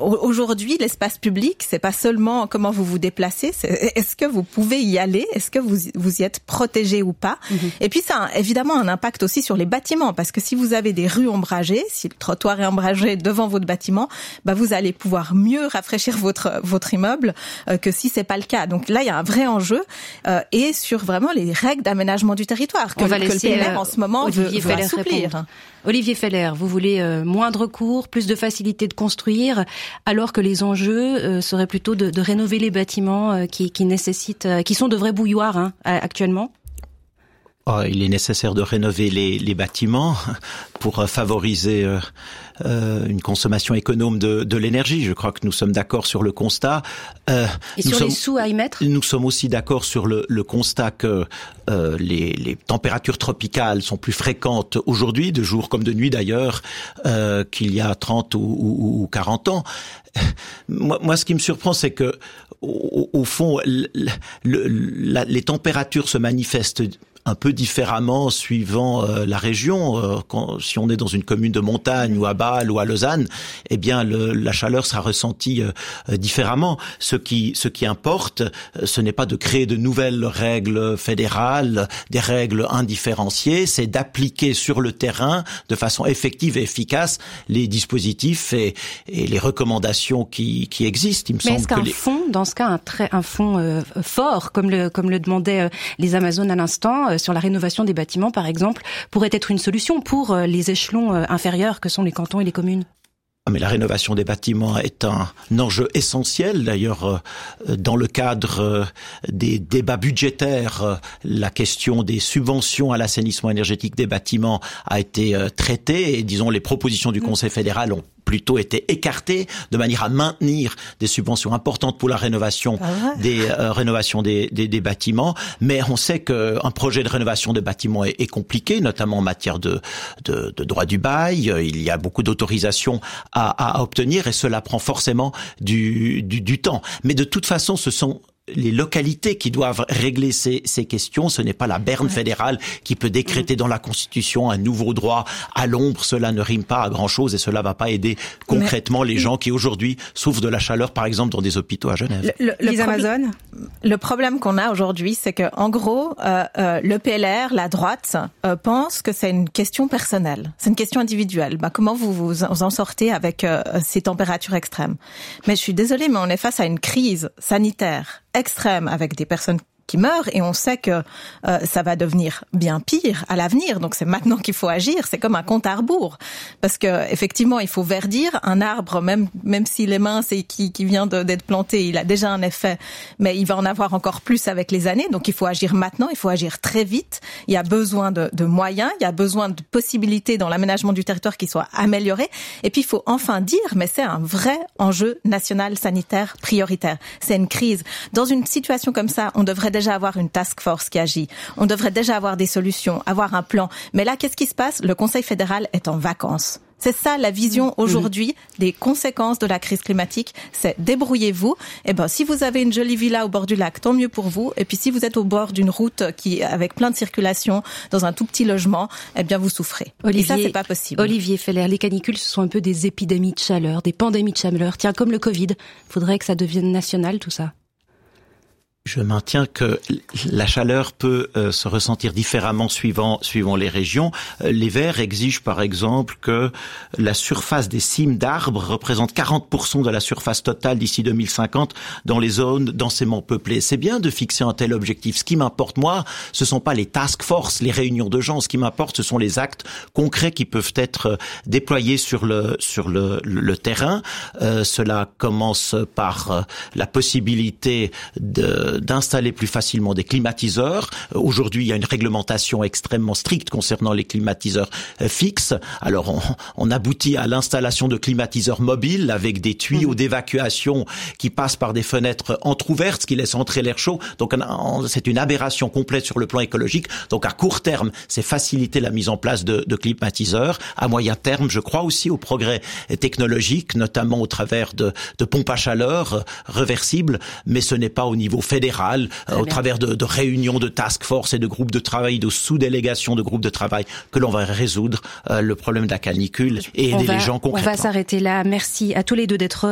aujourd'hui, l'espace public, c'est pas seulement comment vous vous déplacez, c'est est-ce que vous pouvez y aller, est-ce que vous y êtes protégé ou pas. Et puis ça a évidemment un impact aussi sur les bâtiments, parce que si vous avez des rues ombragées, si le trottoir est ombragé devant votre bâtiment, vous allez pouvoir mieux rafraîchir votre immeuble que si c'est pas le cas. Donc là, il y a un vrai enjeu et sur vraiment les règles d'aménagement du territoire que le PLR en ce moment veut assouplir. Olivier Feller, vous voulez moins de recours, plus de facilité de construire, alors que les enjeux seraient plutôt de rénover les bâtiments qui nécessitent, qui sont de vrais bouilloires actuellement. Il est nécessaire de rénover les bâtiments pour favoriser une consommation économe de l'énergie. Je crois que nous sommes d'accord sur le constat. Et sur les sous à y mettre ? Nous sommes aussi d'accord sur le constat que les températures tropicales sont plus fréquentes aujourd'hui, de jour comme de nuit d'ailleurs, qu'il y a 30 ou 40 ans. Moi, ce qui me surprend, c'est que au fond, les températures se manifestent un peu différemment suivant la région. Si on est dans une commune de montagne ou à Bâle ou à Lausanne, eh bien la chaleur sera ressentie différemment. Ce qui importe, ce n'est pas de créer de nouvelles règles fédérales, des règles indifférenciées, c'est d'appliquer sur le terrain de façon effective et efficace les dispositifs et les recommandations qui existent. Il me semble est-ce qu'un fonds, dans ce cas, un fonds fort, comme le demandaient les Amazones à l'instant, sur la rénovation des bâtiments, par exemple, pourrait être une solution pour les échelons inférieurs que sont les cantons et les communes? Mais la rénovation des bâtiments est un enjeu essentiel. D'ailleurs, dans le cadre des débats budgétaires, la question des subventions à l'assainissement énergétique des bâtiments a été traitée et, disons, les propositions du Conseil fédéral ont plutôt été écartées de manière à maintenir des subventions importantes pour la rénovation des bâtiments. Mais on sait qu'un projet de rénovation de bâtiments est compliqué, notamment en matière de droit du bail. Il y a beaucoup d'autorisations à obtenir et cela prend forcément du temps. Mais de toute façon, ce sont les localités qui doivent régler ces questions. Ce n'est pas la berne fédérale qui peut décréter dans la Constitution un nouveau droit à l'ombre. Cela ne rime pas à grand-chose et cela va pas aider concrètement les gens qui aujourd'hui souffrent de la chaleur, par exemple, dans des hôpitaux à Genève. Les Amazones. Le problème qu'on a aujourd'hui, c'est que, en gros, le PLR, la droite, pense que c'est une question personnelle. C'est une question individuelle. Comment vous en sortez avec ces températures extrêmes? Mais je suis désolée, mais on est face à une crise sanitaire extrême avec des personnes qui meurent et on sait que ça va devenir bien pire à l'avenir. Donc c'est maintenant qu'il faut agir. C'est comme un compte à rebours parce que effectivement il faut verdir un arbre même s'il est mince et qui vient d'être planté, il a déjà un effet, mais il va en avoir encore plus avec les années. Donc il faut agir maintenant, il faut agir très vite. Il y a besoin de moyens, il y a besoin de possibilités dans l'aménagement du territoire qui soient améliorées. Et puis il faut enfin dire, mais c'est un vrai enjeu national sanitaire prioritaire. C'est une crise. Dans une situation comme ça, on devrait déjà avoir une task force qui agit. On devrait déjà avoir des solutions, avoir un plan. Mais là, qu'est-ce qui se passe? Le Conseil fédéral est en vacances. C'est ça la vision aujourd'hui des conséquences de la crise climatique. C'est débrouillez-vous. Et si vous avez une jolie villa au bord du lac, tant mieux pour vous. Et puis si vous êtes au bord d'une route avec plein de circulation dans un tout petit logement, vous souffrez. Et ça, c'est pas possible. Olivier Feller, les canicules, ce sont un peu des épidémies de chaleur, des pandémies de chaleur. Tiens, comme le Covid. Faudrait que ça devienne national, tout ça. Je maintiens que la chaleur peut se ressentir différemment suivant les régions. Les Verts exigent par exemple que la surface des cimes d'arbres représente 40% de la surface totale d'ici 2050 dans les zones densément peuplées. C'est bien de fixer un tel objectif. Ce qui m'importe, moi, ce sont pas les task force, les réunions de gens. Ce qui m'importe, ce sont les actes concrets qui peuvent être déployés sur le terrain. Cela commence par la possibilité d'installer plus facilement des climatiseurs. Aujourd'hui, il y a une réglementation extrêmement stricte concernant les climatiseurs fixes. Alors, on aboutit à l'installation de climatiseurs mobiles avec des tuyaux d'évacuation qui passent par des fenêtres entr'ouvertes, ce qui laisse entrer l'air chaud. Donc, c'est une aberration complète sur le plan écologique. Donc, à court terme, c'est faciliter la mise en place de climatiseurs. À moyen terme, je crois aussi au progrès technologique, notamment au travers de pompes à chaleur réversibles, mais ce n'est pas au niveau fédéral, au travers de réunions de task force et de groupes de travail, de sous-délégations de groupes de travail, que l'on va résoudre le problème de la canicule et aider les gens concrètement. On va s'arrêter là. Merci à tous les deux d'être